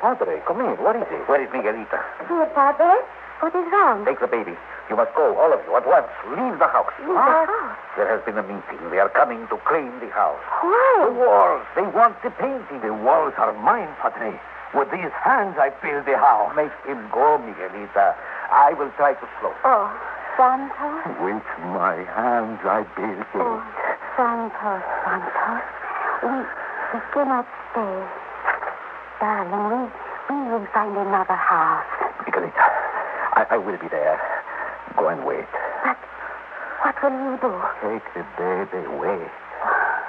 Padre, come in. What is it? Where is Miguelita? Dear Padre, what is wrong? Take the baby. You must go, all of you, at once. Leave the house. Leave the house? There has been a meeting. They are coming to claim the house. Why? The walls. They want the painting. The walls are mine, Padre. With these hands, I build the house. Make him go, Miguelita. I will try to slow. Oh, Santos. With my hands, I build it. Oh, Santos. We cannot stay. Darling, we will find another house. Miguelita, I will be there. Go and wait. But what will you do? Take the baby away.